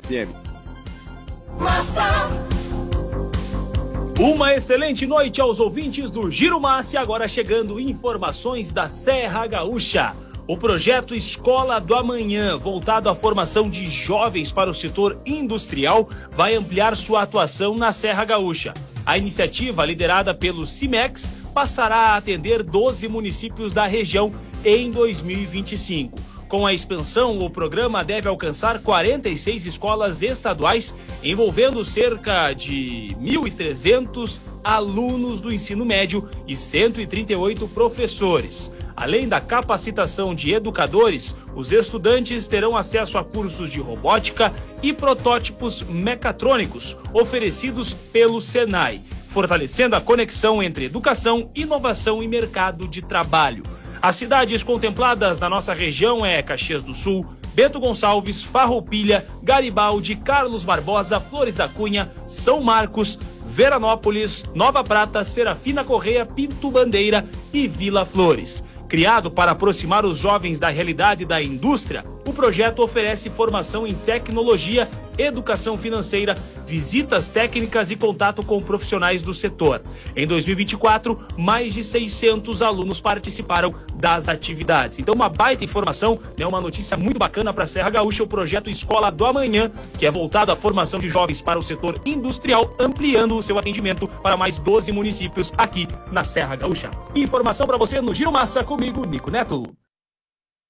FM. Uma excelente noite aos ouvintes do Giro Massa, agora chegando informações da Serra Gaúcha. O projeto Escola do Amanhã, voltado à formação de jovens para o setor industrial, vai ampliar sua atuação na Serra Gaúcha. A iniciativa, liderada pelo CIMEX, passará a atender 12 municípios da região em 2025. Com a expansão, o programa deve alcançar 46 escolas estaduais, envolvendo cerca de 1.300 alunos do ensino médio e 138 professores. Além da capacitação de educadores, os estudantes terão acesso a cursos de robótica e protótipos mecatrônicos oferecidos pelo Senai, fortalecendo a conexão entre educação, inovação e mercado de trabalho. As cidades contempladas na nossa região é Caxias do Sul, Bento Gonçalves, Farroupilha, Garibaldi, Carlos Barbosa, Flores da Cunha, São Marcos, Veranópolis, Nova Prata, Serafina Correia, Pinto Bandeira e Vila Flores. Criado para aproximar os jovens da realidade da indústria, o projeto oferece formação em tecnologia, educação financeira, visitas técnicas e contato com profissionais do setor. Em 2024, mais de 600 alunos participaram das atividades. Então, uma baita informação, né? Uma notícia muito bacana para a Serra Gaúcha, o projeto Escola do Amanhã, que é voltado à formação de jovens para o setor industrial, ampliando o seu atendimento para mais 12 municípios aqui na Serra Gaúcha. Informação para você no Giro Massa, comigo, Nico Neto.